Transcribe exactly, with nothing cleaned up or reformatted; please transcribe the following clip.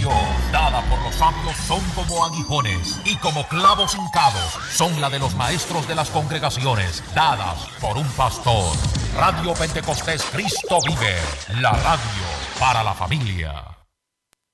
Dios, dada por los sabios, son como aguijones, y como clavos hincados son la de los maestros de las congregaciones, dadas por un pastor. Radio Pentecostés Cristo vive, la radio para la familia.